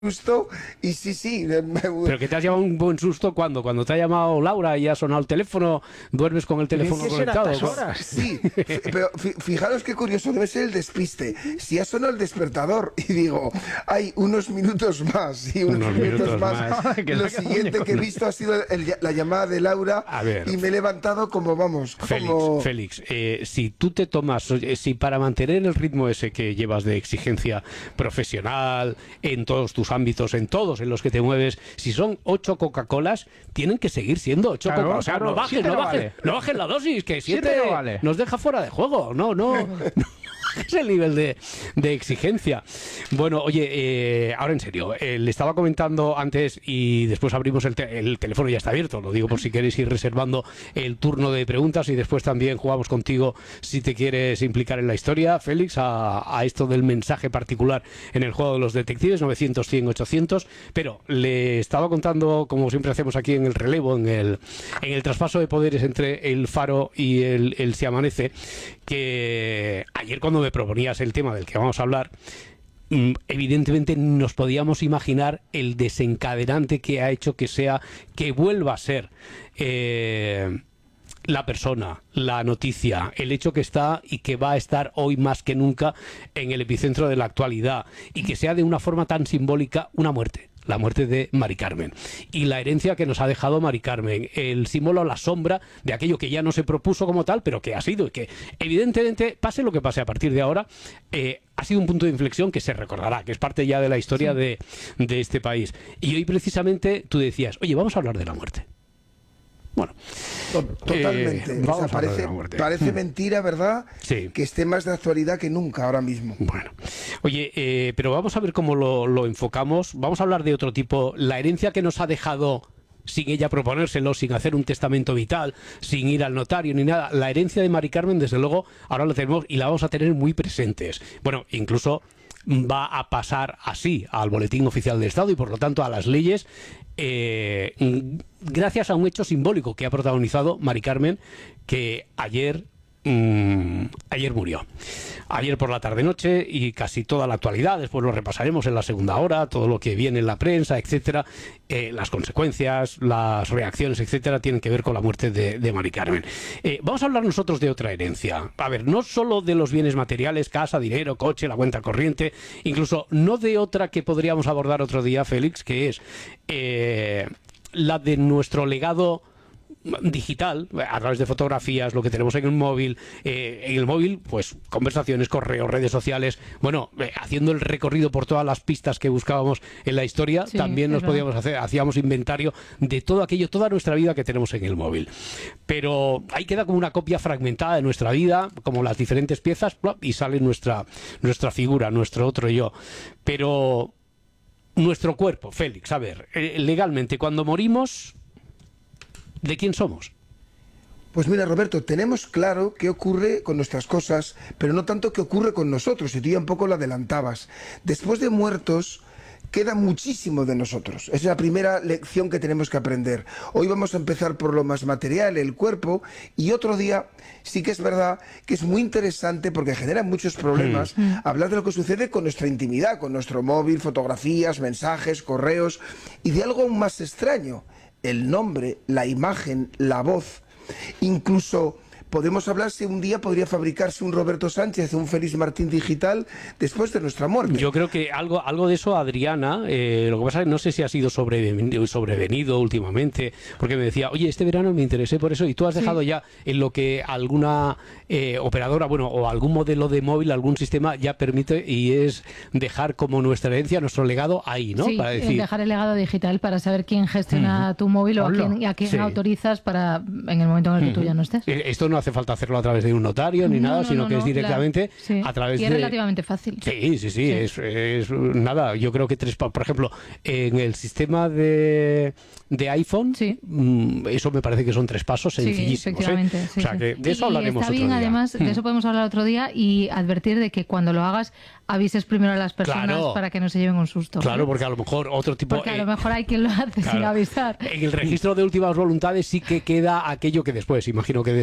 susto y sí. Pero que te has llevado un buen susto cuando te ha llamado Laura y ha sonado el teléfono, duermes con el teléfono conectado. Sí, pero fijaros qué curioso, debe ser el despiste. Si ha sonado el despertador y digo, hay unos minutos más y unos minutos más. Lo siguiente que he visto ha sido la llamada de Laura y me he levantado como vamos. Félix, si tú te tomas, si para mantener el ritmo ese que llevas de exigencia profesional en todos tus ámbitos, en todos en los que te mueves, si son 8 Coca-Colas, tienen que seguir siendo 8 Coca-Colas. O sea, no bajen la dosis, que 7 no vale. Nos deja fuera de juego. No. Es el nivel de exigencia. Bueno, oye, ahora en serio, le estaba comentando antes y después abrimos el teléfono, ya está abierto, lo digo por si queréis ir reservando el turno de preguntas y después también jugamos contigo si te quieres implicar en la historia, Félix, a esto del mensaje particular en el juego de los detectives, 900, 100, 800, pero le estaba contando, como siempre hacemos aquí en el relevo, en el traspaso de poderes entre el Faro y el Si Amanece, que ayer cuando me proponías el tema del que vamos a hablar, evidentemente nos podíamos imaginar el desencadenante que ha hecho que vuelva a ser la persona, la noticia, el hecho que está y que va a estar hoy más que nunca en el epicentro de la actualidad y que sea de una forma tan simbólica una muerte. La muerte de Mari Carmen y la herencia que nos ha dejado Mari Carmen, el símbolo, la sombra de aquello que ya no se propuso como tal, pero que ha sido y que evidentemente, pase lo que pase a partir de ahora, ha sido un punto de inflexión que se recordará, que es parte ya de la historia de este país. Y hoy precisamente tú decías, oye, vamos a hablar de la muerte. Bueno, totalmente. O sea, parece mentira, ¿verdad? Sí. Que esté más de actualidad que nunca ahora mismo. Bueno, oye, pero vamos a ver cómo lo enfocamos. Vamos a hablar de otro tipo. La herencia que nos ha dejado sin ella proponérselo, sin hacer un testamento vital, sin ir al notario ni nada. La herencia de Mari Carmen, desde luego, ahora la tenemos y la vamos a tener muy presentes. Bueno, incluso va a pasar así al Boletín Oficial del Estado y por lo tanto a las leyes, gracias a un hecho simbólico que ha protagonizado Mari Carmen, que ayer murió. Ayer por la tarde-noche y casi toda la actualidad, después lo repasaremos en la segunda hora, todo lo que viene en la prensa, etcétera, las consecuencias, las reacciones, etcétera, tienen que ver con la muerte de Mari Carmen. Vamos a hablar nosotros de otra herencia. A ver, no solo de los bienes materiales, casa, dinero, coche, la cuenta corriente, incluso no de otra que podríamos abordar otro día, Félix, que es la de nuestro legado digital, a través de fotografías, lo que tenemos en el móvil, pues conversaciones, correos, redes sociales, bueno, haciendo el recorrido por todas las pistas que buscábamos en la historia, sí, también nos podíamos hacíamos inventario de todo aquello, toda nuestra vida que tenemos en el móvil. Pero ahí queda como una copia fragmentada de nuestra vida, como las diferentes piezas, y sale nuestra figura, nuestro otro yo. Pero nuestro cuerpo, Félix, a ver, legalmente, cuando morimos, ¿de quién somos? Pues mira, Roberto, tenemos claro qué ocurre con nuestras cosas, pero no tanto qué ocurre con nosotros, y tú ya un poco lo adelantabas. Después de muertos, queda muchísimo de nosotros. Es la primera lección que tenemos que aprender. Hoy vamos a empezar por lo más material, el cuerpo, y otro día sí que es verdad que es muy interesante porque genera muchos problemas hablar de lo que sucede con nuestra intimidad, con nuestro móvil, fotografías, mensajes, correos, y de algo aún más extraño. El nombre, la imagen, la voz, incluso podemos hablar si un día podría fabricarse un Roberto Sánchez, un Félix Martín digital después de nuestra muerte. Yo creo que algo de eso, Adriana, lo que pasa es que no sé si ha sido sobrevenido últimamente, porque me decía, oye, este verano me interesé por eso, y tú has dejado ya en lo que alguna operadora, bueno, o algún modelo de móvil, algún sistema ya permite, y es dejar como nuestra herencia, nuestro legado ahí, ¿no? Sí, para decir, dejar el legado digital para saber quién gestiona tu móvil o a quién autorizas para en el momento en el que tú ya no estés. Esto no hace falta hacerlo a través de un notario ni nada, sino que es directamente a través de... Y es relativamente fácil. Sí. Es nada, yo creo que por ejemplo, en el sistema de iPhone, eso me parece que son 3 pasos sencillísimos. Efectivamente, o sea, que de eso hablaremos otro día. Está bien, además, de eso podemos hablar otro día y advertir de que cuando lo hagas avises primero a las personas para que no se lleven un susto. Claro, porque a lo mejor otro tipo... Porque a lo mejor hay quien lo hace sin avisar. En el registro de últimas voluntades sí que queda aquello que después, imagino que de eso vamos a hablar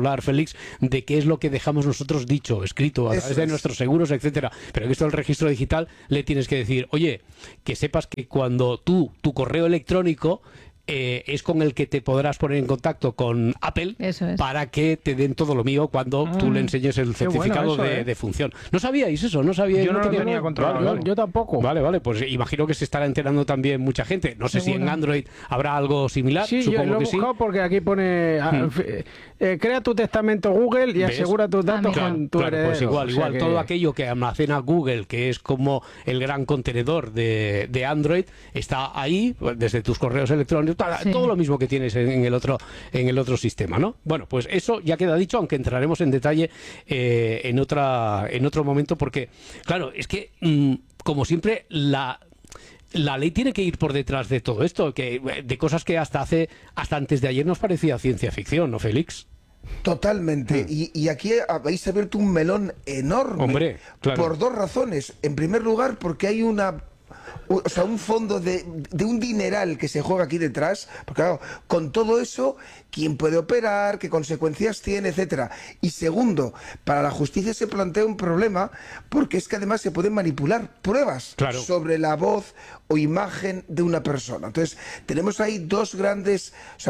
controlar, Félix, de qué es lo que dejamos nosotros dicho, escrito, a través de nuestros seguros, etcétera. Pero en esto del registro digital le tienes que decir, oye, que sepas que cuando tu correo electrónico es con el que te podrás poner en contacto con Apple para que te den todo lo mío cuando tú le enseñes el certificado de función. ¿No sabíais eso? ¿No sabíais? Yo no lo tenía controlado. Vale. Yo tampoco. Vale, pues imagino que se estará enterando también mucha gente. No sé si en Android habrá algo similar. Sí, supongo yo lo he buscado porque aquí pone crea tu testamento Google y asegura tus datos con tu heredero. Pues igual que... todo aquello que almacena Google, que es como el gran contenedor de Android, está ahí, pues, desde tus correos electrónicos, todo lo mismo que tienes en el otro sistema, ¿no? Bueno, pues eso ya queda dicho, aunque entraremos en detalle en otro momento, porque, claro, es que, como siempre, la ley tiene que ir por detrás de todo esto, de cosas que hasta antes de ayer nos parecía ciencia ficción, ¿no, Félix? Totalmente. Y aquí habéis abierto un melón enorme. Hombre, claro. Por dos razones. En primer lugar, porque hay un fondo de un dineral que se juega aquí detrás, porque claro, con todo eso, quién puede operar, qué consecuencias tiene, etcétera. Y segundo, para la justicia se plantea un problema, porque es que además se pueden manipular pruebas sobre la voz o imagen de una persona. Entonces, tenemos ahí dos grandes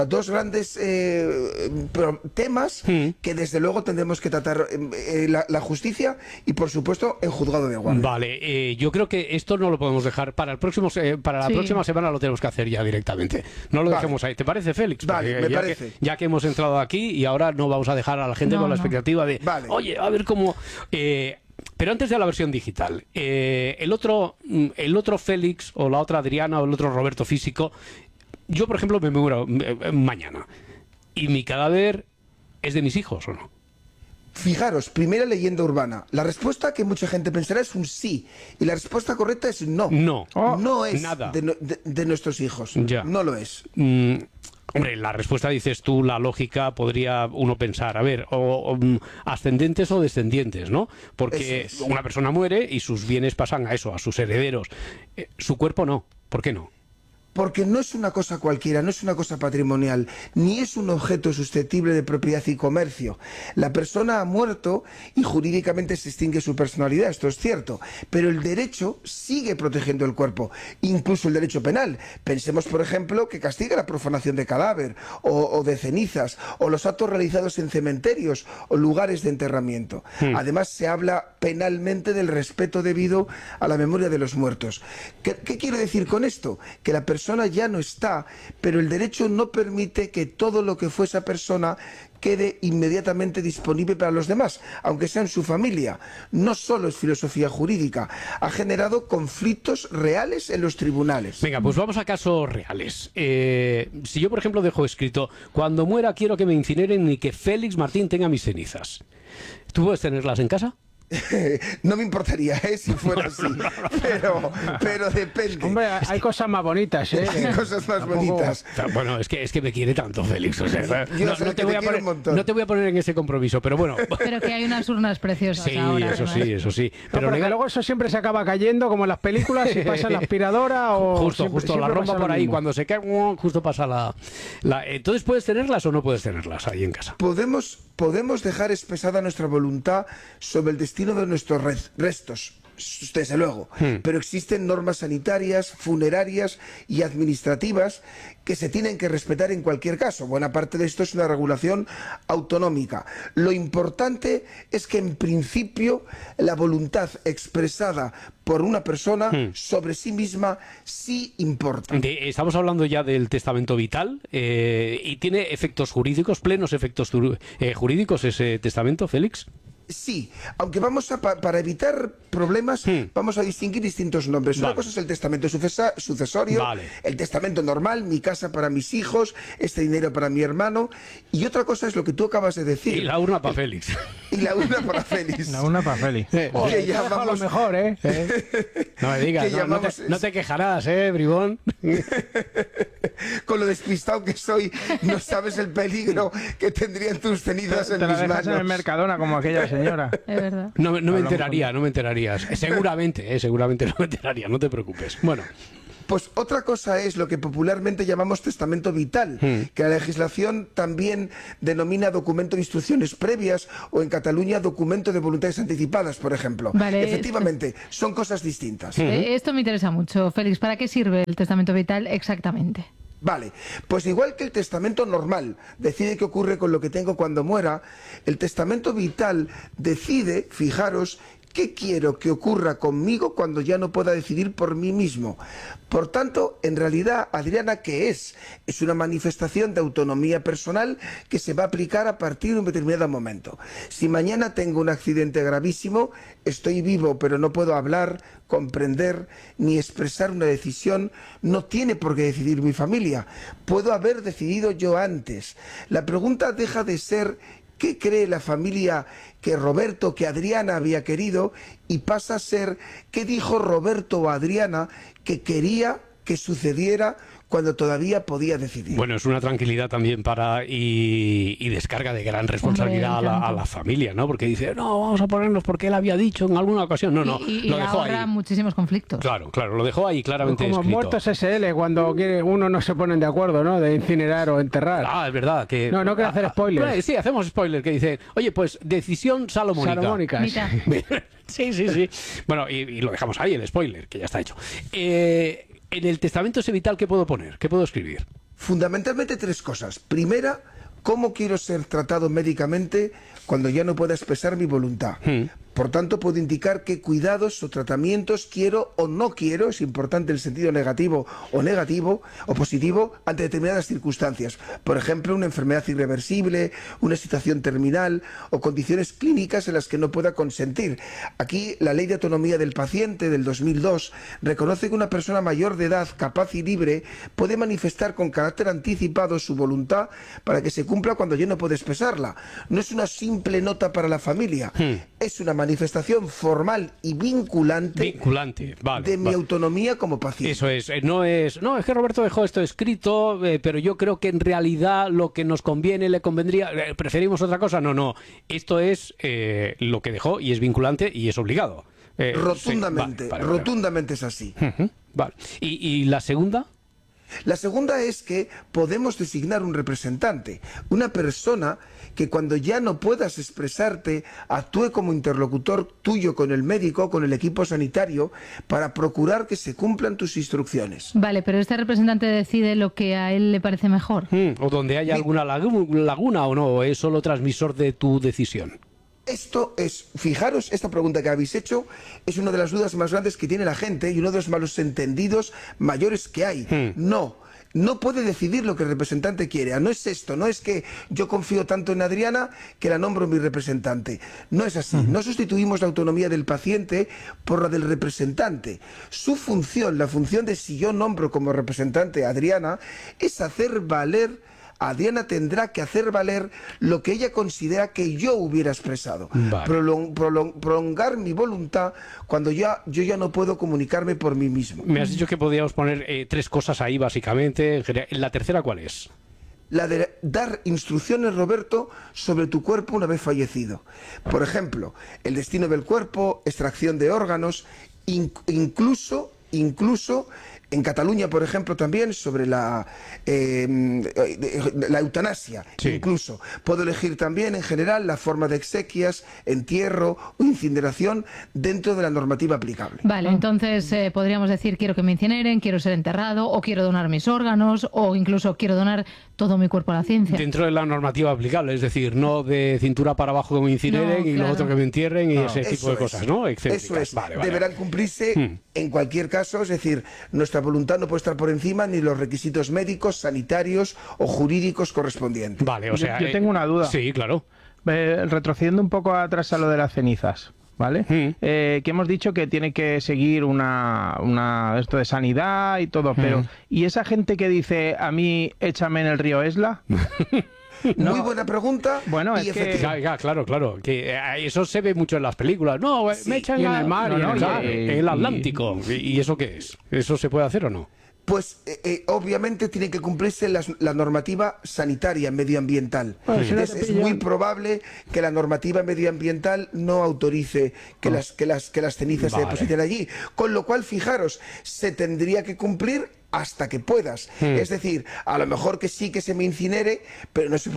temas que desde luego tendremos que tratar la justicia y, por supuesto, en juzgado de guardia. Vale, yo creo que esto no lo podemos dejar para la próxima semana, lo tenemos que hacer ya directamente. No lo dejemos ahí. ¿Te parece, Félix? Vale, me parece. Ya que hemos entrado aquí y ahora no vamos a dejar a la gente con la expectativa de, oye, a ver cómo... pero antes de la versión digital, el otro Félix o la otra Adriana o el otro Roberto físico, yo, por ejemplo, me muero mañana y mi cadáver es de mis hijos, ¿o no? Fijaros, primera leyenda urbana. La respuesta que mucha gente pensará es un sí. Y la respuesta correcta es no. No. No es nada. De nuestros hijos. Ya. No lo es. Hombre, la respuesta, dices tú, la lógica podría uno pensar, a ver, ascendentes o descendientes, ¿no? Porque una persona muere y sus bienes pasan a sus herederos. Su cuerpo no. ¿Por qué no? Porque no es una cosa cualquiera, no es una cosa patrimonial, ni es un objeto susceptible de propiedad y comercio. La persona ha muerto y jurídicamente se extingue su personalidad, esto es cierto, pero el derecho sigue protegiendo el cuerpo, incluso el derecho penal. Pensemos, por ejemplo, que castiga la profanación de cadáver o de cenizas, o los actos realizados en cementerios o lugares de enterramiento. Además, se habla penalmente del respeto debido a la memoria de los muertos. ¿Qué quiero decir con esto? Que la persona ya no está, pero el derecho no permite que todo lo que fue esa persona quede inmediatamente disponible para los demás, aunque sea en su familia. No solo es filosofía jurídica, ha generado conflictos reales en los tribunales. Venga, pues vamos a casos reales. Si yo, por ejemplo, dejo escrito, cuando muera quiero que me incineren y que Félix Martín tenga mis cenizas, ¿tú puedes tenerlas en casa? No me importaría, si fuera así, pero depende. Hombre, hay cosas más bonitas, Hay cosas más bonitas. Bueno, es que me quiere tanto, Félix. O sea, no te voy a poner en ese compromiso, pero bueno. Pero que hay unas urnas preciosas ahora. Eso sí. Pero luego eso siempre se acaba cayendo, como en las películas, si pasa la aspiradora o... Justo la rompa por ahí, cuando se cae, justo pasa la... Entonces, ¿puedes tenerlas o no puedes tenerlas ahí en casa? Podemos dejar expresada nuestra voluntad sobre el destino de nuestros restos, desde luego, pero existen normas sanitarias, funerarias y administrativas que se tienen que respetar en cualquier caso. Buena parte de esto es una regulación autonómica. Lo importante es que en principio la voluntad expresada por una persona sobre sí misma sí importa. Estamos hablando ya del testamento vital y tiene efectos jurídicos, plenos efectos jurídicos ese testamento, Félix. Sí, aunque para evitar problemas, vamos a distinguir distintos nombres. Una cosa es el testamento sucesorio, el testamento normal, mi casa para mis hijos, este dinero para mi hermano, y otra cosa es lo que tú acabas de decir. Y la urna para Félix. Y la urna para Félix. La urna para Félix. Que llamamos... lo mejor, No me digas, no te quejarás, bribón. Con lo despistado que soy, no sabes el peligro que tendrían tus cenizas en mis manos. Te la dejas en el Mercadona como aquella señora. Es verdad. No me enterarías. Seguramente no me enteraría, no te preocupes. Bueno. Pues otra cosa es lo que popularmente llamamos testamento vital, que la legislación también denomina documento de instrucciones previas o en Cataluña documento de voluntades anticipadas, por ejemplo. Vale, efectivamente, son cosas distintas. Esto me interesa mucho, Félix. ¿Para qué sirve el testamento vital exactamente? Vale, pues igual que el testamento normal decide qué ocurre con lo que tengo cuando muera, el testamento vital decide, fijaros, qué quiero que ocurra conmigo cuando ya no pueda decidir por mí mismo. Por tanto, en realidad, Adriana, ¿qué es? Es una manifestación de autonomía personal que se va a aplicar a partir de un determinado momento. Si mañana tengo un accidente gravísimo, estoy vivo pero no puedo hablar, comprender ni expresar una decisión, no tiene por qué decidir mi familia. Puedo haber decidido yo antes. La pregunta deja de ser ¿qué cree la familia que Roberto, que Adriana había querido? Y pasa a ser ¿qué dijo Roberto o Adriana que quería que sucediera cuando todavía podía decidir? Bueno, es una tranquilidad también y descarga de gran responsabilidad a la familia, ¿no? Porque dice, no, vamos a ponernos porque él había dicho en alguna ocasión. No, y lo dejó ahorra ahí. muchísimos conflictos. Claro, lo dejó ahí claramente como escrito. muertos SL, cuando uno no se ponen de acuerdo, ¿no? De incinerar o enterrar. Ah, es verdad que... No quiero hacer spoilers. Sí, hacemos spoiler, que dice, oye, pues decisión salomónica. Mitad. Sí. Bueno, y lo dejamos ahí, el spoiler, que ya está hecho. En el testamento ese vital, ¿qué puedo poner? ¿Qué puedo escribir? Fundamentalmente tres cosas. Primera, ¿cómo quiero ser tratado médicamente cuando ya no pueda expresar mi voluntad? Por tanto, puedo indicar qué cuidados o tratamientos quiero o no quiero, es importante el sentido negativo o positivo, ante determinadas circunstancias. Por ejemplo, una enfermedad irreversible, una situación terminal o condiciones clínicas en las que no pueda consentir. Aquí, la Ley de Autonomía del Paciente del 2002 reconoce que una persona mayor de edad, capaz y libre, puede manifestar con carácter anticipado su voluntad para que se cumpla cuando ya no puede expresarla. No es una simple nota para la familia, es una manifestación formal y vinculante, de mi autonomía como paciente. Eso es, es que Roberto dejó esto escrito, pero yo creo que en realidad lo que nos conviene, le convendría, preferimos otra cosa. No, esto es lo que dejó y es vinculante y es obligado. Rotundamente, rotundamente es así. Vale. ¿Y la segunda? La segunda es que podemos designar un representante, una persona que cuando ya no puedas expresarte actúe como interlocutor tuyo con el médico, con el equipo sanitario, para procurar que se cumplan tus instrucciones. Vale, pero este representante decide lo que a él le parece mejor. O donde haya alguna laguna o no, o es solo transmisor de tu decisión. Esto es, fijaros, esta pregunta que habéis hecho es una de las dudas más grandes que tiene la gente y uno de los malos entendidos mayores que hay. No puede decidir lo que el representante quiere. No es esto, no es que yo confío tanto en Adriana que la nombro mi representante. No es así. No sustituimos la autonomía del paciente por la del representante. Su función, la función de si yo nombro como representante a Adriana, es hacer valer. Adriana tendrá que hacer valer lo que ella considera que yo hubiera expresado. Vale. Prolongar mi voluntad cuando yo ya no puedo comunicarme por mí mismo. Me has dicho que podíamos poner tres cosas ahí, básicamente. ¿La tercera cuál es? La de dar instrucciones, Roberto, sobre tu cuerpo una vez fallecido. Por ejemplo, el destino del cuerpo, extracción de órganos, incluso en Cataluña, por ejemplo, también sobre la eutanasia. Sí. Incluso puedo elegir también, en general, la forma de exequias, entierro o incineración dentro de la normativa aplicable. Vale, entonces podríamos decir quiero que me incineren, quiero ser enterrado, o quiero donar mis órganos, o incluso quiero donar todo mi cuerpo a la ciencia. Dentro de la normativa aplicable, es decir, no de cintura para abajo que me incineren y lo otro que me entierren y ese tipo de cosas, ¿no? Eso es. Vale. Deberán cumplirse en cualquier caso, es decir, nuestra voluntad no puede estar por encima ni los requisitos médicos, sanitarios o jurídicos correspondientes. Vale, o sea... Yo tengo una duda. Sí, claro. Retrocediendo un poco atrás a lo de las cenizas, ¿vale? Que hemos dicho que tiene que seguir esto de sanidad y todo, pero ¿y esa gente que dice a mí échame en el río Esla? Muy buena pregunta. Bueno, es que... Claro. Que eso se ve mucho en las películas. No, me echan en el mar, en el Atlántico. ¿Y eso qué es? ¿Eso se puede hacer o no? Pues obviamente tiene que cumplirse la normativa sanitaria medioambiental. Es muy probable que la normativa medioambiental no autorice que las cenizas se depositen allí. Con lo cual, fijaros, se tendría que cumplir hasta que puedas. Es decir, a lo mejor que sí que se me incinere, pero no se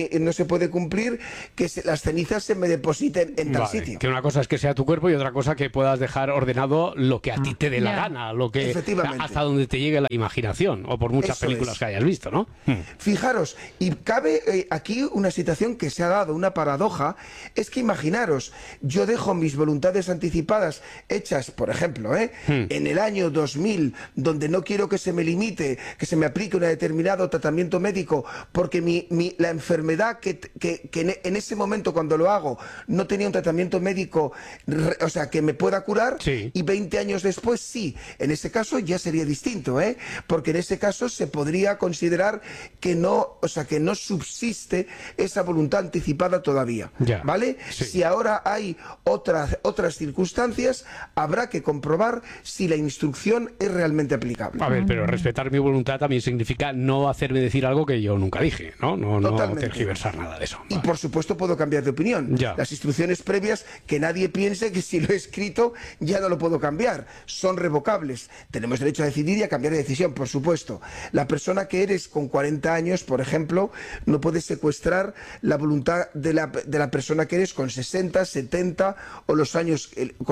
puede cumplir que las cenizas se me depositen en tal sitio. Que una cosa es que sea tu cuerpo y otra cosa que puedas dejar ordenado lo que a ti te dé la gana, lo que hasta donde te llegue la imaginación, o por muchas películas que hayas visto, ¿no? Fijaros, y cabe aquí una situación que se ha dado, una paradoja, es que imaginaros, yo dejo mis voluntades anticipadas hechas, por ejemplo, en el año 2000, donde no quiero que se me limite, que se me aplique un determinado tratamiento médico, porque la enfermedad que en ese momento cuando lo hago no tenía un tratamiento médico, o sea, que me pueda curar, y 20 años después sí, en ese caso ya sería distinto, porque en ese caso se podría considerar que no, o sea, que no subsiste esa voluntad anticipada todavía, ¿vale? Si ahora hay otras circunstancias, habrá que comprobar si la instrucción es realmente aplicable. A ver, pero respetar mi voluntad también significa no hacerme decir algo que yo nunca dije, ¿no? No tergiversar nada de eso. Y por supuesto puedo cambiar de opinión. Las instrucciones previas, que nadie piense que si lo he escrito ya no lo puedo cambiar. Son revocables. Tenemos derecho a decidir y a cambiar de decisión, por supuesto. La persona que eres con 40 años, por ejemplo, no puedes secuestrar la voluntad de la persona que eres con 60, 70 o los años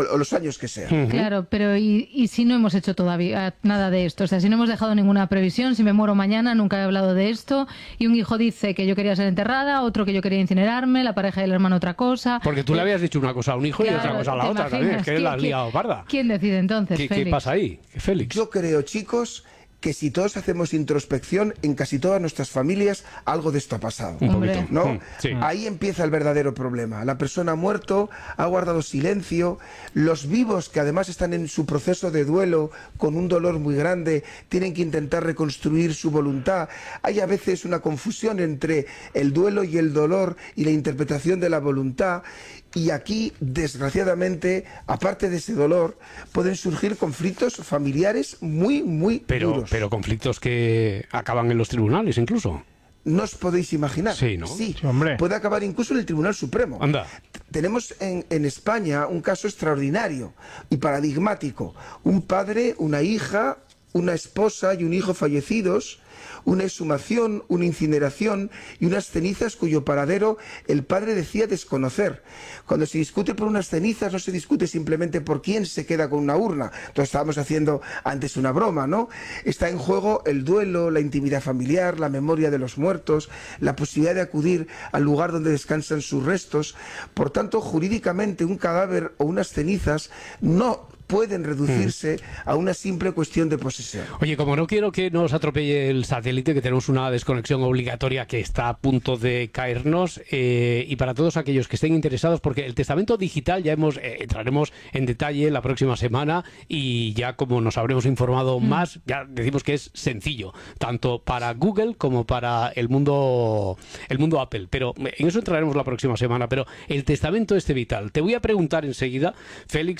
que sean. Claro, pero ¿y si no hemos hecho todavía nada de esto? O sea, si no hemos dejado ninguna previsión, si me muero mañana, nunca he hablado de esto, y un hijo dice que yo quería ser enterrada, otro que yo quería incinerarme, la pareja del hermano otra cosa. Porque tú le habías dicho una cosa a un hijo y otra cosa a la otra también, es que la has liado parda. ¿Quién decide entonces, Félix? ¿Qué pasa ahí, Félix? Yo creo, chicos, que si todos hacemos introspección, en casi todas nuestras familias algo de esto ha pasado. Un poquito, ¿no? Ahí empieza el verdadero problema. La persona ha muerto, ha guardado silencio, los vivos, que además están en su proceso de duelo, con un dolor muy grande, tienen que intentar reconstruir su voluntad. Hay a veces una confusión entre el duelo y el dolor y la interpretación de la voluntad. Y aquí, desgraciadamente, aparte de ese dolor, pueden surgir conflictos familiares muy duros. Pero conflictos que acaban en los tribunales incluso. No os podéis imaginar. Sí, ¿no? Sí, hombre. Puede acabar incluso en el Tribunal Supremo. Anda. Tenemos en España un caso extraordinario y paradigmático. Un padre, una hija, una esposa y un hijo fallecidos, una exhumación, una incineración y unas cenizas cuyo paradero el padre decía desconocer. Cuando se discute por unas cenizas no se discute simplemente por quién se queda con una urna. Entonces estábamos haciendo antes una broma, ¿no? Está en juego el duelo, la intimidad familiar, la memoria de los muertos, la posibilidad de acudir al lugar donde descansan sus restos. Por tanto, jurídicamente un cadáver o unas cenizas no pueden reducirse a una simple cuestión de posesión. Oye, como no quiero que nos atropelle el satélite, que tenemos una desconexión obligatoria que está a punto de caernos, y para todos aquellos que estén interesados, porque el testamento digital ya entraremos en detalle la próxima semana, y ya como nos habremos informado más, ya decimos que es sencillo, tanto para Google como para el mundo Apple, pero en eso entraremos la próxima semana. Pero el testamento vital, te voy a preguntar enseguida, Félix,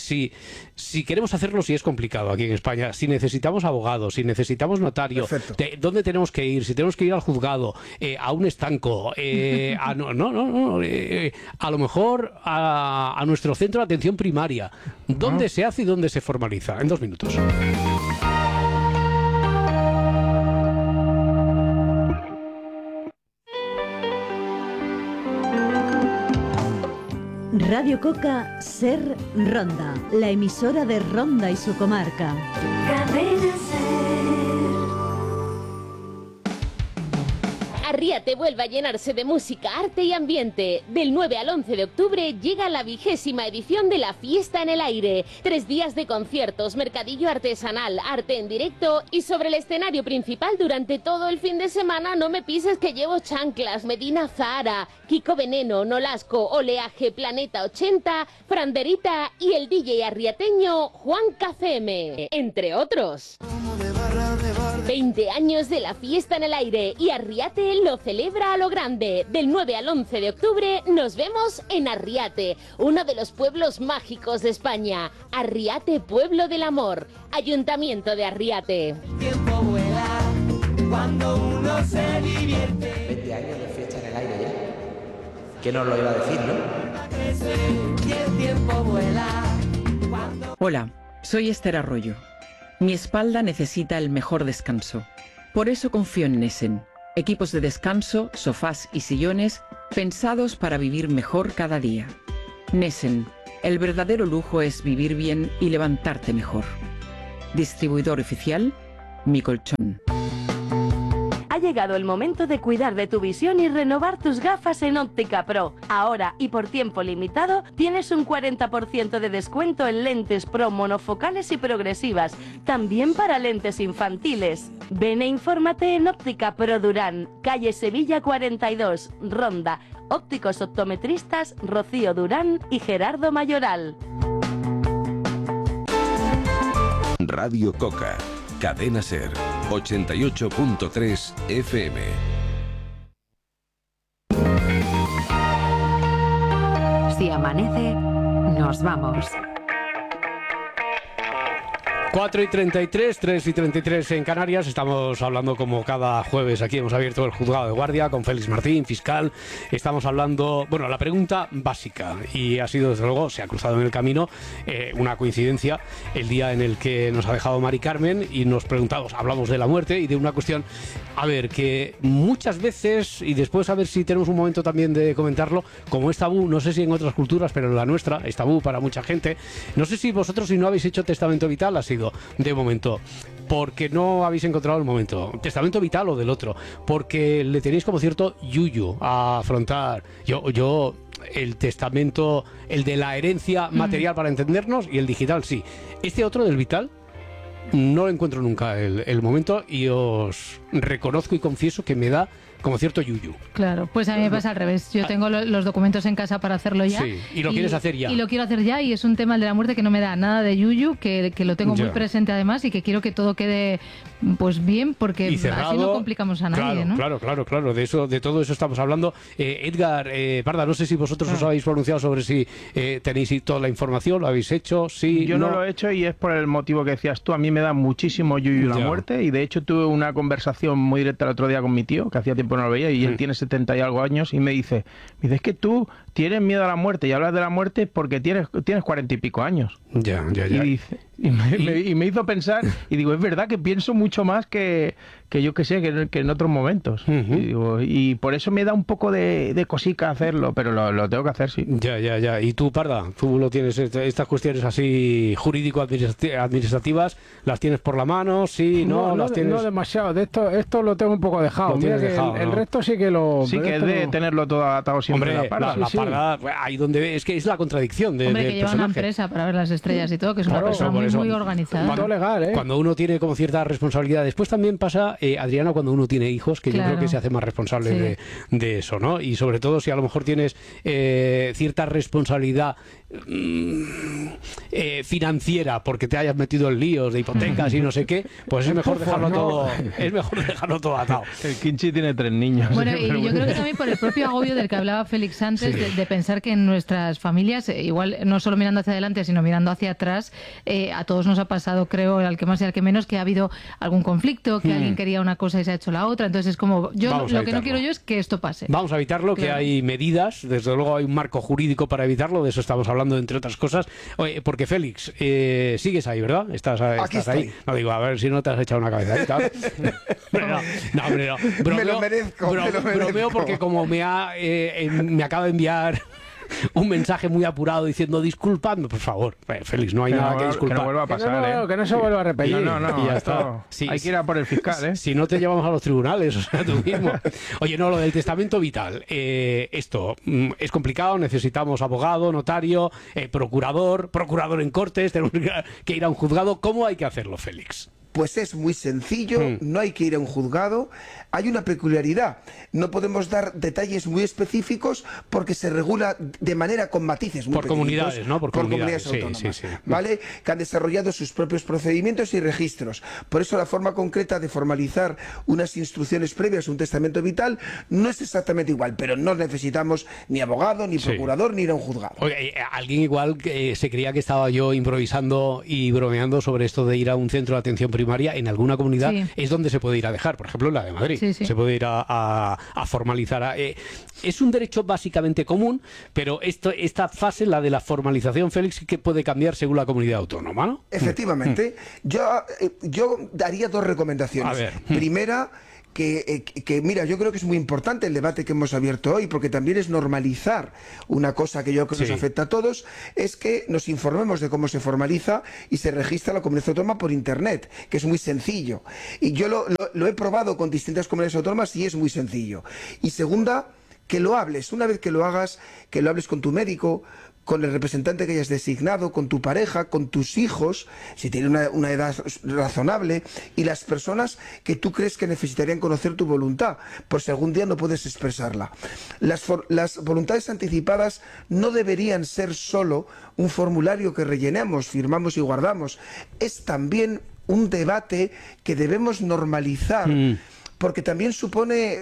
si queremos hacerlo, si es complicado aquí en España, si necesitamos abogados, si necesitamos notario, ¿dónde tenemos que ir? Si tenemos que ir al juzgado, a un estanco, a lo mejor a nuestro centro de atención primaria. ¿Dónde se hace y dónde se formaliza? En 2 minutos. Radio Coca Ser Ronda, la emisora de Ronda y su comarca. Cadena Ser. Arriate vuelve a llenarse de música, arte y ambiente. Del 9 al 11 de octubre llega la 20ª edición de la Fiesta en el Aire. 3 días de conciertos, mercadillo artesanal, arte en directo y sobre el escenario principal durante todo el fin de semana No me pises que llevo chanclas, Medina Zahara, Kiko Veneno, Nolasco, Oleaje, Planeta 80, Franderita y el DJ arriateño Juan KCM, entre otros. 20 años de la fiesta en el aire y Arriate lo celebra a lo grande. Del 9 al 11 de octubre nos vemos en Arriate, uno de los pueblos mágicos de España. Arriate, pueblo del amor. Ayuntamiento de Arriate. El tiempo vuela cuando uno se divierte. 20 años de fiesta en el aire ya. ¿Quién nos lo iba a decir, no? Y el tiempo vuela. Hola, soy Esther Arroyo. Mi espalda necesita el mejor descanso. Por eso confío en Nessen. Equipos de descanso, sofás y sillones pensados para vivir mejor cada día. Nessen, el verdadero lujo es vivir bien y levantarte mejor. Distribuidor oficial, Mi Colchón. Ha llegado el momento de cuidar de tu visión y renovar tus gafas en Óptica Pro. Ahora y por tiempo limitado tienes un 40% de descuento en lentes Pro monofocales y progresivas, también para lentes infantiles. Ven e infórmate en Óptica Pro Durán, calle Sevilla 42, Ronda. Ópticos optometristas Rocío Durán y Gerardo Mayoral. Radio Coca, Cadena Ser, 88.3 FM. Si amanece, nos vamos. 4:33, 3:33 en Canarias. Estamos hablando como cada jueves. Aquí hemos abierto el juzgado de guardia con Félix Martín, fiscal. Estamos hablando, bueno, la pregunta básica, y ha sido, desde luego, se ha cruzado en el camino una coincidencia el día en el que nos ha dejado Mari Carmen y nos preguntamos, hablamos de la muerte y de una cuestión, a ver, que muchas veces, y después a ver si tenemos un momento también de comentarlo, como es tabú, no sé si en otras culturas, pero en la nuestra es tabú para mucha gente. No sé si vosotros, si no habéis hecho testamento vital, ha sido de momento porque no habéis encontrado el momento, testamento vital o del otro, porque le tenéis como cierto yuyu a afrontar. Yo el testamento, el de la herencia material para entendernos, y el digital sí. Este otro del vital no lo encuentro nunca el momento, y os reconozco y confieso que me da como cierto yuyu. Claro, pues a mí me pasa al revés. Yo tengo los documentos en casa para hacerlo ya. Sí, y lo quieres hacer ya. Y lo quiero hacer ya, y es un tema, el de la muerte, que no me da nada de yuyu, que lo tengo muy presente además, y que quiero que todo quede pues bien, porque así no complicamos a nadie, ¿no? Claro, de todo eso estamos hablando. Edgar, Parda, no sé si vosotros os habéis pronunciado sobre si tenéis toda la información, lo habéis hecho, sí, yo no lo he hecho, y es por el motivo que decías tú. A mí me da muchísimo yuyu la muerte, y de hecho tuve una conversación muy directa el otro día con mi tío, que hacía tiempo no lo veía, y él tiene 70 y algo años, y me dice, es que tú tienes miedo a la muerte y hablas de la muerte porque tienes 40 y pico años. Ya. Y me hizo pensar, y digo, es verdad que pienso mucho más que yo que sé, que en otros momentos. Y por eso me da un poco de cosica hacerlo, pero lo tengo que hacer, sí. Ya. ¿Y tú, Parda? ¿Tú lo tienes, estas cuestiones así jurídico-administrativas, las tienes por la mano? Sí, no las tienes... No demasiado, de esto lo tengo un poco dejado. Mira que el resto sí que lo... Sí, que es de tenerlo todo atado siempre. Hombre, la Parda, ahí donde es que es la contradicción del personaje. Que lleva una empresa para ver las estrellas y todo, que es una persona muy organizada. Todo legal, Cuando uno tiene como cierta responsabilidad. Después también pasa, Adriana, cuando uno tiene hijos, que yo creo que se hace más responsable de eso, ¿no? Y sobre todo si a lo mejor tienes cierta responsabilidad financiera porque te hayas metido en líos de hipotecas y no sé qué, pues es mejor dejarlo todo atado. El Kinchi tiene 3 niños. Bueno, y yo creo que también por el propio agobio del que hablaba Félix antes, de pensar que en nuestras familias, igual no solo mirando hacia adelante, sino mirando hacia atrás, a todos nos ha pasado, creo, al que más y al que menos, que ha habido algún conflicto, que alguien quería una cosa y se ha hecho la otra. Entonces es como, lo que no quiero yo es que esto pase. Vamos a evitarlo, que hay medidas, desde luego hay un marco jurídico para evitarlo, de eso estamos hablando, entre otras cosas. Oye, porque Félix, sigues ahí, ¿verdad? Estás ahí. No digo, a ver si no te has echado una cabezadita. No. Me lo merezco. Bromeo porque como me acaba de enviar un mensaje muy apurado diciendo disculpadme, por favor, Félix, no hay nada que disculpar. Que no vuelva a pasar, que no se vuelva a repetir. No, y ya está. Sí, hay que ir a por el fiscal, Si no te llevamos a los tribunales, o sea, tú mismo. Oye, no, lo del testamento vital, esto es complicado, necesitamos abogado, notario, procurador en cortes, tenemos que ir a un juzgado. ¿Cómo hay que hacerlo, Félix? Pues es muy sencillo, no hay que ir a un juzgado. Hay una peculiaridad, no podemos dar detalles muy específicos porque se regula de manera con matices muy por comunidades, ¿no? Por comunidades autónomas, ¿vale? Que han desarrollado sus propios procedimientos y registros. Por eso la forma concreta de formalizar unas instrucciones previas a un testamento vital no es exactamente igual, pero no necesitamos ni abogado, ni procurador, ni ir a un juzgado. Oye, alguien igual se creía que estaba yo improvisando y bromeando sobre esto de ir a un centro de atención primaria. En alguna comunidad es donde se puede ir a dejar, por ejemplo en la de Madrid. Se puede ir a formalizar. Es un derecho básicamente común, pero esta fase, la de la formalización, Félix, que puede cambiar según la comunidad autónoma, ¿no? Efectivamente. Yo daría dos recomendaciones. A ver. Primera, que mira, yo creo que es muy importante el debate que hemos abierto hoy, porque también es normalizar una cosa que yo creo que nos afecta a todos, es que nos informemos de cómo se formaliza y se registra la comunidad autónoma por Internet, que es muy sencillo. Y yo lo he probado con distintas comunidades autónomas y es muy sencillo. Y segunda, que lo hables. Una vez que lo hagas, que lo hables con tu médico, con el representante que hayas designado, con tu pareja, con tus hijos, si tienen una edad razonable, y las personas que tú crees que necesitarían conocer tu voluntad, por si algún día no puedes expresarla. Las voluntades anticipadas no deberían ser solo un formulario que rellenemos, firmamos y guardamos. Es también un debate que debemos normalizar, porque también supone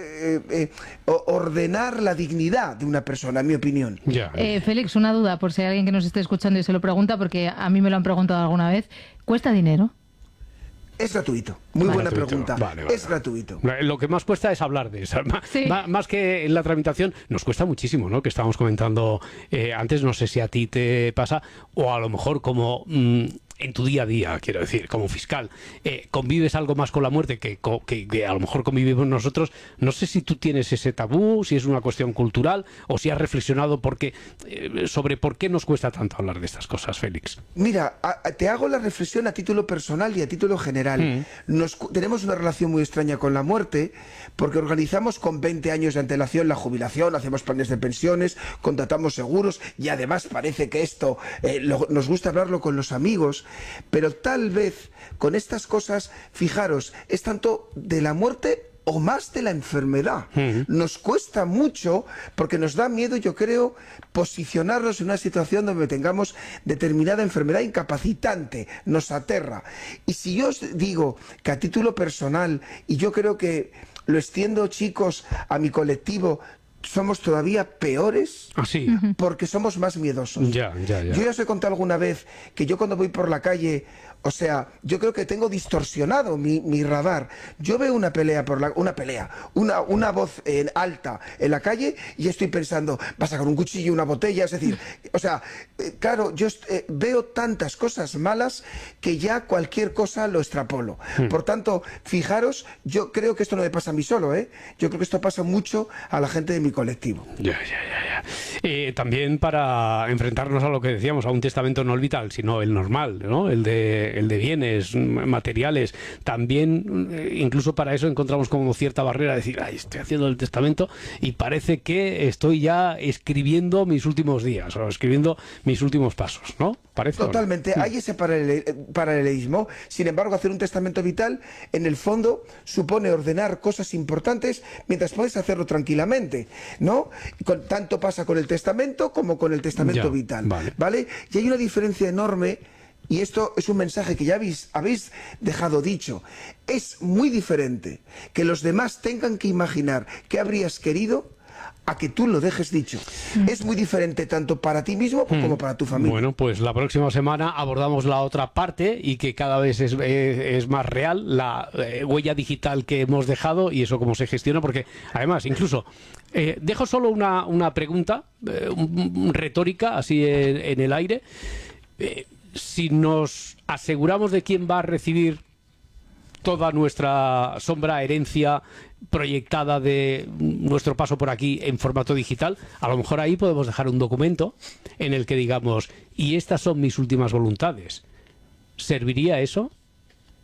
ordenar la dignidad de una persona, en mi opinión. Félix, una duda, por si hay alguien que nos esté escuchando y se lo pregunta, porque a mí me lo han preguntado alguna vez. ¿Cuesta dinero? Es gratuito. Muy buena pregunta. Es gratuito. Lo que más cuesta es hablar de eso. Más que en la tramitación, nos cuesta muchísimo, ¿no? Que estábamos comentando antes, no sé si a ti te pasa, o a lo mejor como en tu día a día, quiero decir, como fiscal, convives algo más con la muerte que a lo mejor convivimos nosotros. No sé si tú tienes ese tabú, si es una cuestión cultural, o si has reflexionado sobre por qué nos cuesta tanto hablar de estas cosas, Félix. Mira, te hago la reflexión a título personal y a título general. Tenemos una relación muy extraña con la muerte, porque organizamos con 20 años de antelación la jubilación, hacemos planes de pensiones, contratamos seguros, y además parece que esto nos gusta hablarlo con los amigos. Pero tal vez con estas cosas, fijaros, es tanto de la muerte o más de la enfermedad. Nos cuesta mucho porque nos da miedo, yo creo, posicionarnos en una situación donde tengamos determinada enfermedad incapacitante, nos aterra. Y si yo os digo que a título personal, y yo creo que lo extiendo, chicos, a mi colectivo, somos todavía peores porque somos más miedosos. Yo ya os he contado alguna vez que yo cuando voy por la calle, o sea, yo creo que tengo distorsionado mi radar. Yo veo una voz alta en la calle y estoy pensando, va a sacar un cuchillo, una botella, es decir, o sea, claro, yo veo tantas cosas malas que ya cualquier cosa lo extrapolo. Por tanto, fijaros, yo creo que esto no me pasa a mí solo, yo creo que esto pasa mucho a la gente de mi colectivo. También para enfrentarnos a lo que decíamos, a un testamento no el vital, sino el normal, ¿no? El de bienes materiales. También, incluso para eso encontramos como cierta barrera de decir, estoy haciendo el testamento y parece que estoy ya escribiendo mis últimos días o escribiendo mis últimos pasos, ¿no? ¿Parece? Totalmente, hay ese paralelismo. Sin embargo, hacer un testamento vital, en el fondo, supone ordenar cosas importantes mientras puedes hacerlo tranquilamente, ¿no? Tanto pasa con el testamento como con el testamento vital, ¿vale? Y hay una diferencia enorme, y esto es un mensaje que ya habéis dejado dicho. Es muy diferente que los demás tengan que imaginar qué habrías querido a que tú lo dejes dicho. Es muy diferente tanto para ti mismo como para tu familia. Bueno, pues la próxima semana abordamos la otra parte y que cada vez es más real, la huella digital que hemos dejado y eso cómo se gestiona, porque además incluso dejo solo una pregunta retórica así en el aire. Si nos aseguramos de quién va a recibir toda nuestra sombra, herencia proyectada de nuestro paso por aquí en formato digital, a lo mejor ahí podemos dejar un documento en el que digamos, y estas son mis últimas voluntades. ¿Serviría eso?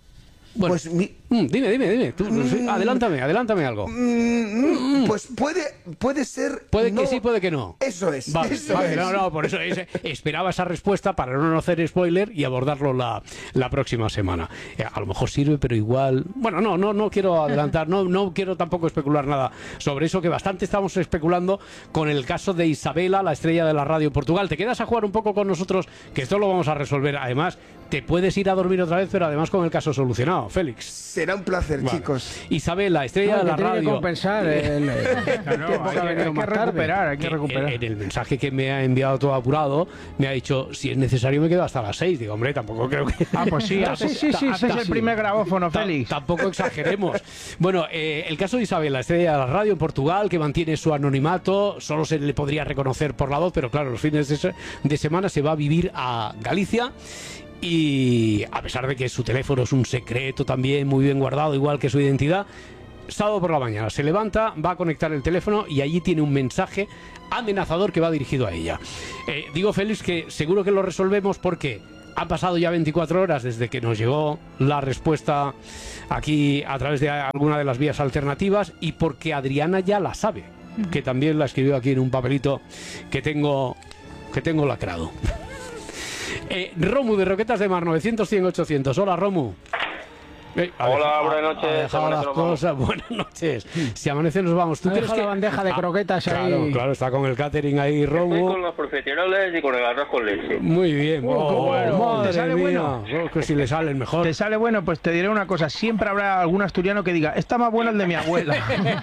Bueno, pues dime. Tú, adelántame algo. Pues puede ser... Puede que sí, puede que no. Eso es. Vale, no, por eso esperaba esa respuesta para no hacer spoiler y abordarlo la próxima semana. A lo mejor sirve, pero igual... Bueno, no quiero adelantar, no quiero tampoco especular nada sobre eso, que bastante estamos especulando con el caso de Isabela, la estrella de la radio en Portugal. ¿Te quedas a jugar un poco con nosotros? Que esto lo vamos a resolver. Además, te puedes ir a dormir otra vez, pero además con el caso solucionado, Félix. Será un placer, chicos. Isabela, estrella de la radio. Tiene que compensar hay que recuperar. En el mensaje que me ha enviado todo apurado, me ha dicho, si es necesario me quedo hasta las 6. Digo, hombre, tampoco creo que... Pues sí, haces el primer grabófono, Félix. Tampoco exageremos. Bueno, el caso de Isabela, estrella de la radio en Portugal, que mantiene su anonimato, solo se le podría reconocer por la voz, pero claro, los fines de semana se va a vivir a Galicia. Y a pesar de que su teléfono es un secreto también muy bien guardado, igual que su identidad, sábado por la mañana se levanta, va a conectar el teléfono y allí tiene un mensaje amenazador que va dirigido a ella. Digo, Félix, que seguro que lo resolvemos porque han pasado ya 24 horas desde que nos llegó la respuesta aquí a través de alguna de las vías alternativas y porque Adriana ya la sabe, que también la escribió aquí en un papelito que tengo lacrado. Romu de Roquetas de Mar, 900-100-800. Hola, Romu. Hola, buenas noches. Las cosas. Buenas noches. Si amanece nos vamos. ¿Tú crees que la bandeja de croquetas ahí? Claro, está con el catering ahí, Romu. Estoy con los profesionales y con el arroz con leche. Muy bien. Bueno. ¿Te sale bueno? Que si le salen mejor. ¿Te sale bueno? Pues te diré una cosa. Siempre habrá algún asturiano que diga, está más bueno el de mi abuela.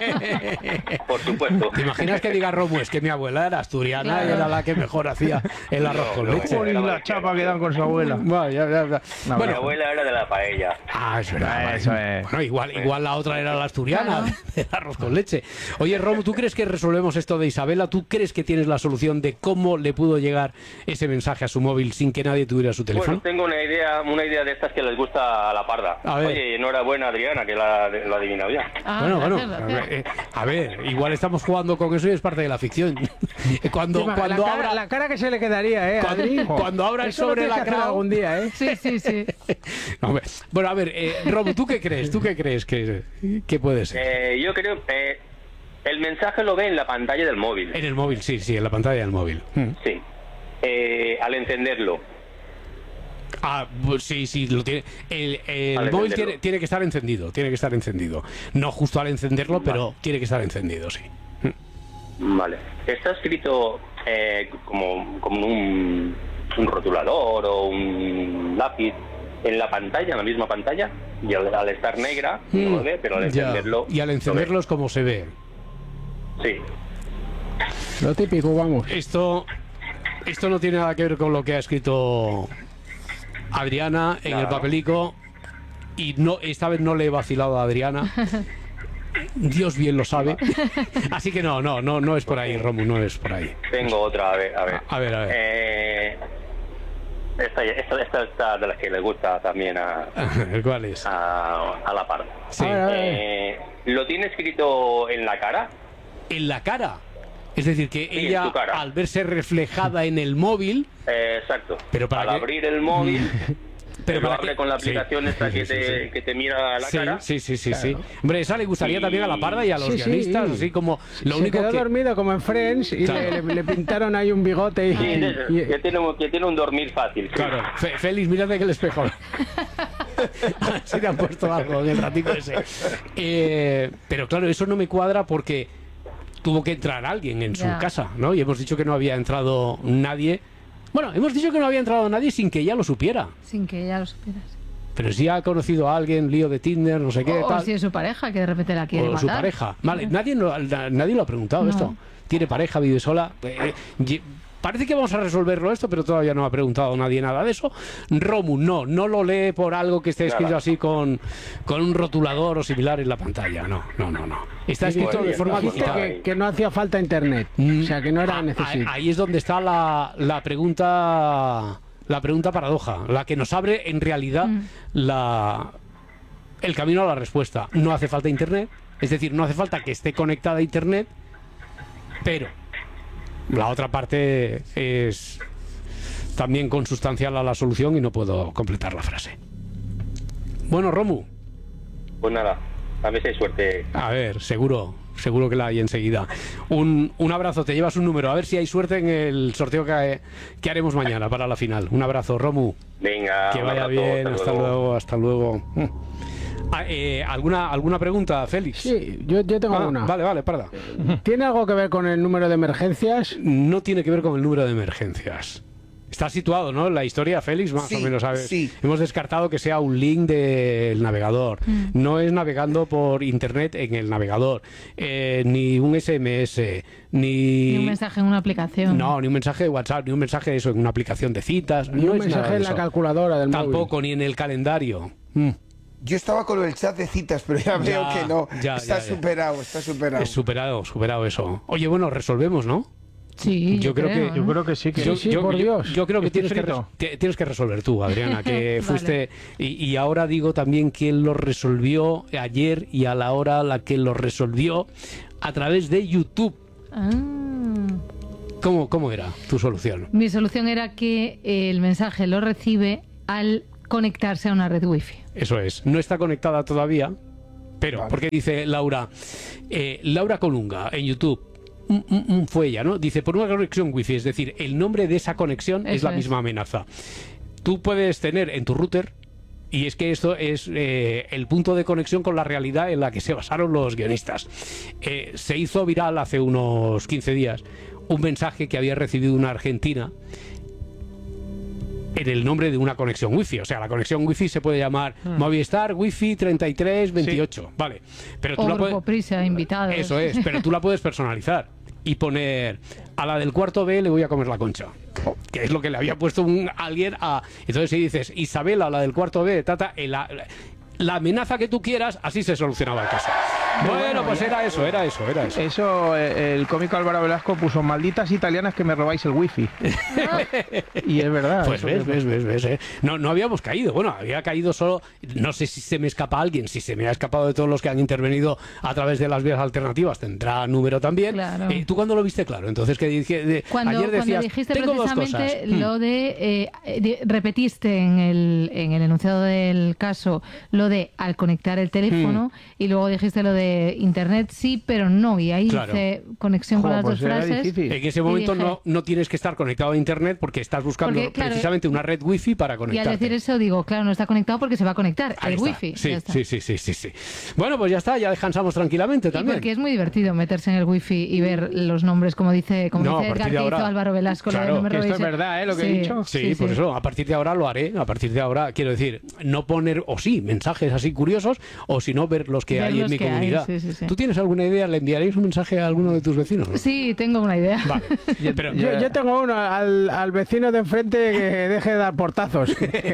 Por supuesto. ¿Te imaginas que diga Romu? Es que mi abuela era asturiana y era la que mejor hacía el arroz con leche. Por la chapa que dan con su abuela. Bueno, mi abuela era de la paella. Eso es. Bueno, igual la otra era la asturiana, el arroz con leche. Oye, Romu, ¿tú crees que resolvemos esto de Isabela? ¿Tú crees que tienes la solución de cómo le pudo llegar ese mensaje a su móvil sin que nadie tuviera su teléfono? Bueno, tengo una idea de estas que les gusta a la parda. Oye, enhorabuena, Adriana, que lo ha adivinado ya. Bueno. A ver, igual estamos jugando con eso y es parte de la ficción. Cuando abra la cara que se le quedaría, Adri. Cuando abra el sobre lacrado algún día, Sí. Bueno, a ver, Romu, ¿tú qué crees? ¿Qué puede ser? Yo creo que el mensaje lo ve en la pantalla del móvil. En el móvil, sí, en la pantalla del móvil. Sí. Al encenderlo. Pues sí, lo tiene. El móvil tiene que estar encendido, No justo al encenderlo, pero tiene que estar encendido, sí. Vale. Está escrito como un rotulador o un lápiz en la pantalla, en la misma pantalla, y al estar negra no lo ve, pero al encenderlo... Y al encenderlo es como se ve. Sí. Lo típico, vamos. Esto no tiene nada que ver con lo que ha escrito Adriana en el papelico, y esta vez no le he vacilado a Adriana. Dios bien lo sabe. Así que no es por ahí, Romu, no es por ahí. Tengo otra, a ver. Esta de las que le gusta también ¿Cuál es? A la par. Sí. ¿Lo tiene escrito en la cara? ¿En la cara? Es decir, que ella, al verse reflejada en el móvil... exacto. Pero al abrir el móvil... Pero lo abre con la aplicación esta que te mira la cara. Sí. Claro. Hombre, esa le gustaría también a la parda y a los guionistas, así como... Se quedó dormido como en Friends y le pintaron ahí un bigote. Que tiene un dormir fácil. Claro. Félix, mírate que el espejo. Si te han puesto algo en el ratito ese. Pero claro, eso no me cuadra porque tuvo que entrar alguien en su casa, ¿no? Y hemos dicho que no había entrado nadie. Bueno, hemos dicho que no había entrado nadie sin que ella lo supiera. Sin que ella lo supiera. Pero si ha conocido a alguien, lío de Tinder, no sé qué, tal. O si es su pareja, que de repente la quiere matar. O su pareja. Vale, nadie lo ha preguntado esto. ¿Tiene pareja, vive sola? Parece que vamos a resolverlo esto, pero todavía no ha preguntado nadie nada de eso. Romu, no lo lee por algo que esté escrito así con un rotulador o similar en la pantalla. No. Está escrito de forma digital. Que no hacía falta internet, o sea, que no era necesario. Ahí es donde está la pregunta paradoja, la que nos abre en realidad el camino a la respuesta. No hace falta internet, es decir, no hace falta que esté conectada a internet, pero la otra parte es también consustancial a la solución y no puedo completar la frase. Bueno, Romu, Pues nada, a ver si hay suerte. A ver, seguro que la hay enseguida. Un abrazo, te llevas un número, a ver si hay suerte en el sorteo que haremos mañana para la final. Un abrazo, Romu. Venga, que vaya abrazo, bien, hasta luego. ¿Alguna pregunta, Félix? Sí, yo tengo una. Vale, parda. ¿Tiene algo que ver con el número de emergencias? No tiene que ver con el número de emergencias. Está situado, ¿no? La historia, Félix, más o menos, ¿sabes? Sí. Hemos descartado que sea un link del navegador. No es navegando por internet en el navegador. Ni un SMS, ni un mensaje en una aplicación. No, ni un mensaje de WhatsApp, ni un mensaje de eso en una aplicación de citas. Ni no un es mensaje en la calculadora del móvil. Tampoco, ni en el calendario. Yo estaba con el chat de citas, pero ya veo que no. Está superado. Superado eso. Oye, bueno, resolvemos, ¿no? Sí, yo creo que sí. Por Dios. Yo creo que tienes que resolver tú, Adriana, que fuiste... Y ahora digo también quién lo resolvió ayer y a la hora la que lo resolvió a través de YouTube. ¿Cómo era tu solución? Mi solución era que el mensaje lo recibe al conectarse a una red wifi. Eso es. No está conectada todavía, pero... Porque dice Laura Colunga en YouTube. Fue ella, ¿no? Dice, por una conexión wifi, es decir, el nombre de esa conexión es la misma amenaza. Tú puedes tener en tu router, y es que esto es el punto de conexión con la realidad en la que se basaron los guionistas. Se hizo viral hace unos 15 días un mensaje que había recibido una argentina en el nombre de una conexión wifi. O sea, la conexión wifi se puede llamar Movistar Wifi 3328. Sí. Vale. Pero tú o Grupo Prisa, invitados. Eso es, pero tú la puedes personalizar y poner a la del cuarto B le voy a comer la concha, que es lo que le había puesto alguien a... Entonces si dices Isabela, la del cuarto B, la amenaza que tú quieras, así se solucionaba el caso. Bueno, pues era eso. Eso, el cómico Álvaro Velasco puso malditas italianas que me robáis el wifi. Y es verdad. Pues ves. No habíamos caído. Bueno, había caído solo... No sé si se me escapa alguien. Si se me ha escapado de todos los que han intervenido a través de las vías alternativas, tendrá número también. Claro. ¿Tú cuándo lo viste claro? Entonces, que dije... Ayer decías, cuando dijiste precisamente lo de... repetiste en el enunciado del caso lo de al conectar el teléfono y luego dijiste lo de internet sí, pero no, y ahí hice conexión con las dos frases. En ese momento no tienes que estar conectado a internet porque estás buscando precisamente una red wifi para conectarte. Y al decir eso digo, claro, no está conectado porque se va a conectar el wifi. Sí. Bueno, pues ya está, ya descansamos tranquilamente también. Porque es muy divertido meterse en el wifi y ver los nombres, como dice Edgar, que hizo Álvaro Velasco. Claro, que esto es verdad, lo que he dicho. Sí, por eso, a partir de ahora lo haré. A partir de ahora, quiero decir, no poner, mensajes así curiosos, o si no, ver los que hay en mi comunidad. Sí. ¿Tú tienes alguna idea? ¿Le enviaréis un mensaje a alguno de tus vecinos? ¿No? Sí, tengo una idea. Vale. Pero, yo tengo uno al vecino de enfrente que deje de dar portazos.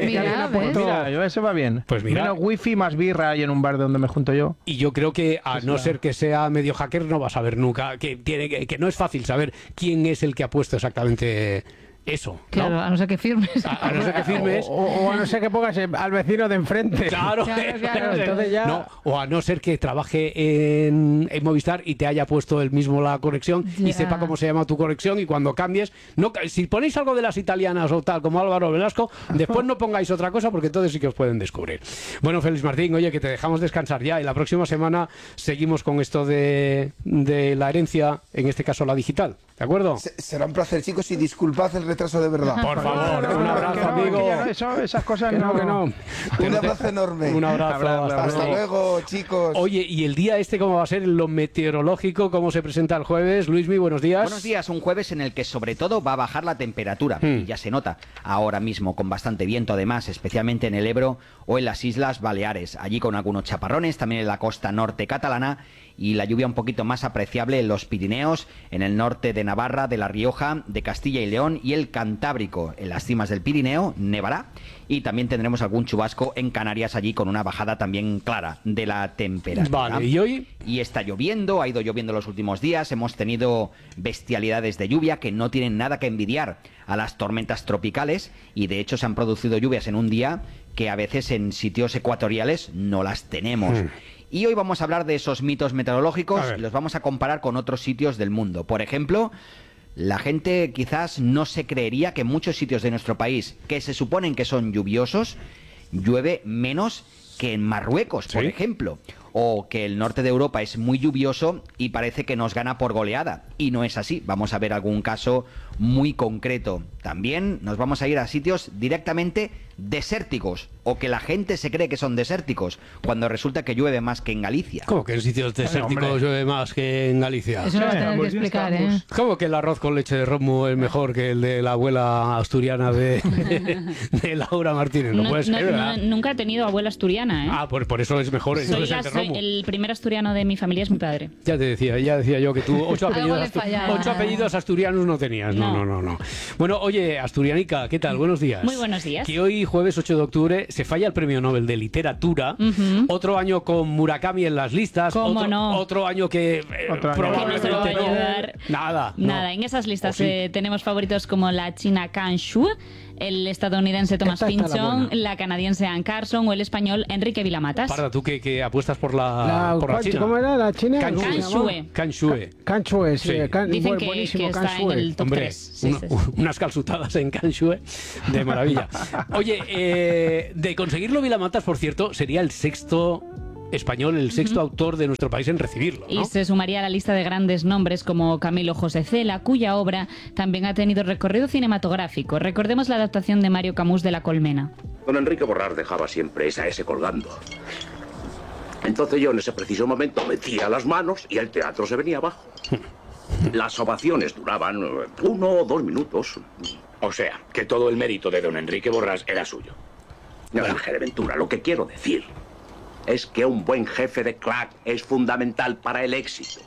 Mira, eso va bien. Pues mira. Menos wifi, más birra ahí en un bar de donde me junto yo. Y yo creo que a no ser que sea medio hacker no vas a ver nunca, que no es fácil saber quién es el que ha puesto exactamente... eso, ¿no? Claro, a no ser que firmes. A no ser que firmes. O a no ser que pongas al vecino de enfrente. Claro. Entonces ya... No, o a no ser que trabaje en Movistar y te haya puesto él mismo la conexión y sepa cómo se llama tu conexión, y cuando cambies, si ponéis algo de las italianas o tal, como Álvaro Velasco, después no pongáis otra cosa porque entonces sí que os pueden descubrir. Bueno, Félix Martín, oye, que te dejamos descansar ya y la próxima semana seguimos con esto de la herencia, en este caso la digital. ¿De acuerdo? Será un placer, chicos, y disculpad el retraso de verdad. Por favor, un abrazo, amigo. Esas cosas que no. Un abrazo enorme. Un abrazo. Hasta luego, chicos. Oye, ¿y el día cómo va a ser en lo meteorológico? ¿Cómo se presenta el jueves? Luismi, buenos días. Buenos días, un jueves en el que sobre todo va a bajar la temperatura. Y ya se nota ahora mismo con bastante viento, además, especialmente en el Ebro o en las Islas Baleares. Allí con algunos chaparrones, también en la costa norte catalana, y la lluvia un poquito más apreciable en los Pirineos, en el norte de Navarra, de La Rioja, de Castilla y León y el Cantábrico. En las cimas del Pirineo nevará, y también tendremos algún chubasco en Canarias, allí con una bajada también clara de la temperatura. Vale, ¿y hoy? Y está lloviendo, ha ido lloviendo los últimos días, hemos tenido bestialidades de lluvia que no tienen nada que envidiar a las tormentas tropicales, y de hecho se han producido lluvias en un día que a veces en sitios ecuatoriales no las tenemos. Y hoy vamos a hablar de esos mitos meteorológicos y los vamos a comparar con otros sitios del mundo. Por ejemplo, la gente quizás no se creería que en muchos sitios de nuestro país, que se suponen que son lluviosos, llueve menos que en Marruecos, por ejemplo. O que el norte de Europa es muy lluvioso y parece que nos gana por goleada. Y no es así. Vamos a ver algún caso muy concreto. También nos vamos a ir a sitios directamente desérticos, o que la gente se cree que son desérticos, cuando resulta que llueve más que en Galicia. ¿Cómo que en sitios desérticos llueve más que en Galicia? Eso lo vas a tener que explicar, ¿eh? ¿Cómo que el arroz con leche de romo es mejor que el de la abuela asturiana de Laura Martínez? No puede ser, ¿verdad? Nunca he tenido abuela asturiana, ¿eh? Ah, por eso es mejor entonces el de romo. El primer asturiano de mi familia es mi padre. Ya decía yo que tú 8 apellidos asturianos no tenías. No. Bueno, oye, asturianica, ¿qué tal? Buenos días. Muy buenos días. Que hoy, jueves 8 de octubre, se falla el Premio Nobel de Literatura. Otro año con Murakami en las listas. ¿Cómo no? Otro año que probablemente no se lo va a llevar. Nada. En esas listas tenemos favoritos como la china Kan Shu, el estadounidense Thomas Pynchon, la canadiense Anne Carson o el español Enrique Vilamatas. Parda, tú que apuestas por la China. ¿Cómo era la China? Kan Shue. Kan Shue, sí. Dicen que está en el top 3. Sí. Unas calzutadas en Kan Shue de maravilla. Oye, de conseguirlo Vilamatas, por cierto, sería el sexto español, el sexto autor de nuestro país en recibirlo, ¿no? Y se sumaría a la lista de grandes nombres como Camilo José Cela, cuya obra también ha tenido recorrido cinematográfico. Recordemos la adaptación de Mario Camus de La Colmena. Don Enrique Borràs dejaba siempre esa S colgando. Entonces yo en ese preciso momento metía las manos y el teatro se venía abajo. Las ovaciones duraban 1 o 2 minutos. O sea, que todo el mérito de don Enrique Borràs era suyo. No, Ángel de Ventura, lo que quiero decir es que un buen jefe de CLAC es fundamental para el éxito.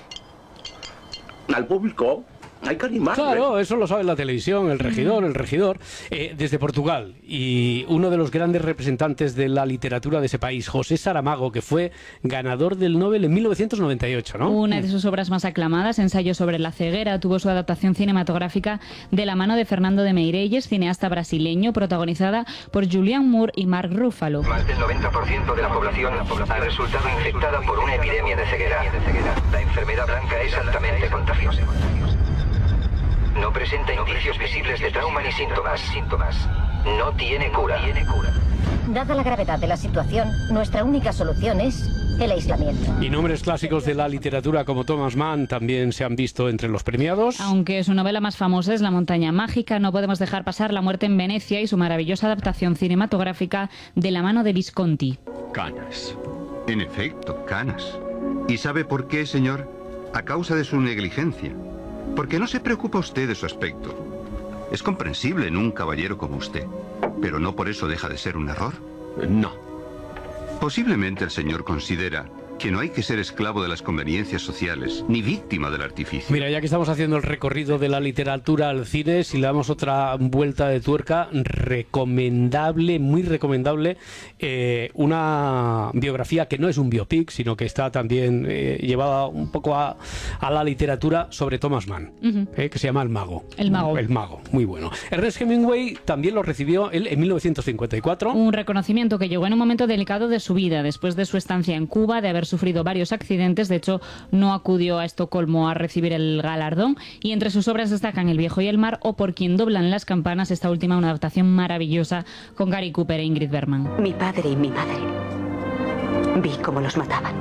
Al público hay que animarle. Claro, eso lo sabe la televisión, el regidor, desde Portugal. Y uno de los grandes representantes de la literatura de ese país, José Saramago, que fue ganador del Nobel en 1998, ¿no? Una de sus obras más aclamadas, Ensayo sobre la ceguera, tuvo su adaptación cinematográfica de la mano de Fernando de Meirelles, cineasta brasileño, protagonizada por Julianne Moore y Mark Ruffalo. Más del 90% de la población ha resultado infectada por una epidemia de ceguera. La enfermedad blanca es altamente contagiosa. No presenta indicios visibles de trauma ni síntomas. No tiene cura. Dada la gravedad de la situación, nuestra única solución es el aislamiento. Y nombres clásicos de la literatura como Thomas Mann también se han visto entre los premiados. Aunque su novela más famosa es La montaña mágica, no podemos dejar pasar La muerte en Venecia y su maravillosa adaptación cinematográfica de la mano de Visconti. Canas. En efecto, canas. ¿Y sabe por qué, señor? A causa de su negligencia. Porque no se preocupa usted de su aspecto. Es comprensible en un caballero como usted, pero no por eso deja de ser un error. No. Posiblemente el señor considera que no hay que ser esclavo de las conveniencias sociales, ni víctima del artificio. Mira, ya que estamos haciendo el recorrido de la literatura al cine, si le damos otra vuelta de tuerca, recomendable, muy recomendable, una biografía que no es un biopic, sino que está también llevada un poco a la literatura sobre Thomas Mann, que se llama El Mago. El Mago. El Mago, muy bueno. Ernest Hemingway también lo recibió él en 1954. Un reconocimiento que llegó en un momento delicado de su vida, después de su estancia en Cuba, de haber sufrido varios accidentes. De hecho, no acudió a Estocolmo a recibir el galardón, y entre sus obras destacan El viejo y el mar o Por quien doblan las campanas, esta última una adaptación maravillosa con Gary Cooper e Ingrid Bergman. Mi padre y mi madre. Vi cómo los mataban.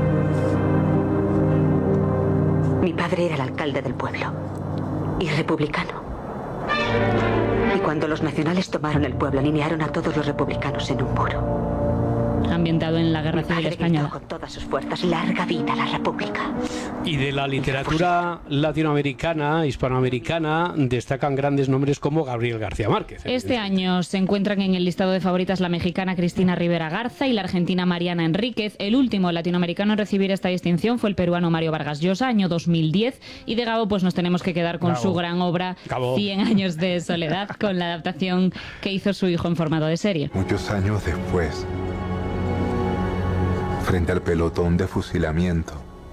Mi padre era el alcalde del pueblo y republicano. Y cuando los nacionales tomaron el pueblo, alinearon a todos los republicanos en un muro. Ambientado en la Guerra Civil Española. Con todas sus fuerzas, larga vida a la República. Y de la literatura latinoamericana, hispanoamericana, destacan grandes nombres como Gabriel García Márquez. Este año se encuentran en el listado de favoritas la mexicana Cristina Rivera Garza y la argentina Mariana Enríquez. El último latinoamericano en recibir esta distinción fue el peruano Mario Vargas Llosa, año 2010. Y de Gabo, pues nos tenemos que quedar con su gran obra, Gabo. 100 años de soledad, con la adaptación que hizo su hijo en formato de serie. Muchos años después, frente al pelotón de fusilamiento,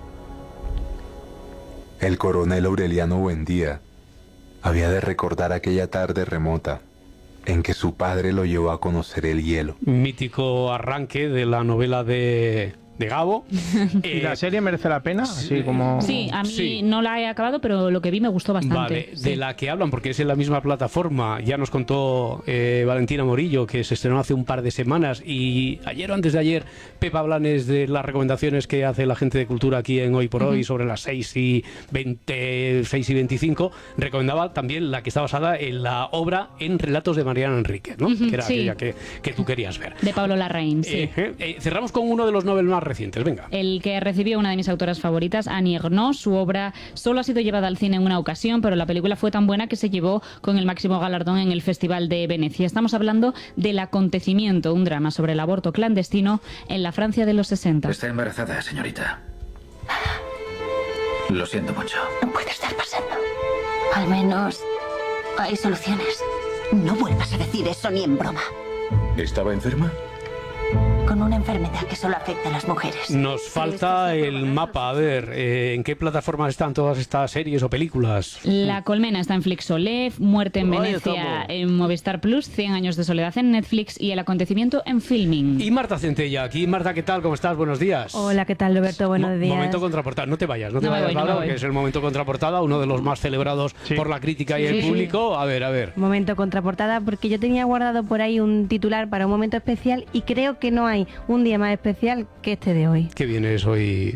el coronel Aureliano Buendía había de recordar aquella tarde remota en que su padre lo llevó a conocer el hielo. Mítico arranque de la novela de de Gabo. ¿Y la serie merece la pena? Así como... Sí, a mí no la he acabado, pero lo que vi me gustó bastante. Vale, Sí. de la que hablan, porque es en la misma plataforma. Ya nos contó Valentina Morillo, que se estrenó hace un par de semanas, y ayer o antes de ayer Pepa Blanes, de las recomendaciones que hace la gente de cultura aquí en Hoy por Hoy, sobre las 6:25, recomendaba también la que está basada en la obra En relatos de Mariana Enríquez, ¿no? Que era sí. aquella que tú querías ver. De Pablo Larraín, sí. Cerramos con uno de los Nobel más recientes, venga. El que recibió una de mis autoras favoritas, Annie Ernaux. Su obra solo ha sido llevada al cine en una ocasión, pero la película fue tan buena que se llevó con el máximo galardón en el Festival de Venecia. Estamos hablando del Acontecimiento, un drama sobre el aborto clandestino en la Francia de los 60. Está embarazada, señorita. Lo siento mucho. No puede estar pasando. Al menos hay soluciones. No vuelvas a decir eso ni en broma. ¿Estaba enferma? Con una enfermedad que solo afecta a las mujeres. Nos falta el mapa, a ver, ¿en qué plataformas están todas estas series o películas? La Colmena está en Flixolé, Muerte en Ahí Venecia estamos. en Movistar Plus, 100 años de soledad en Netflix y El Acontecimiento en Filming. Y Marta Centella, aquí. Marta, ¿qué tal? ¿Cómo estás? Buenos días. Hola, ¿qué tal, Roberto? Buenos días. Momento contraportada. No te vayas, no te No me vayas, voy, no Laura, me voy. porque es el momento contraportada, uno de los más celebrados por la crítica y el Sí. público. A ver. Momento contraportada, porque yo tenía guardado por ahí un titular para un momento especial y creo que no hay un día más especial que este de hoy. ¿Qué vienes hoy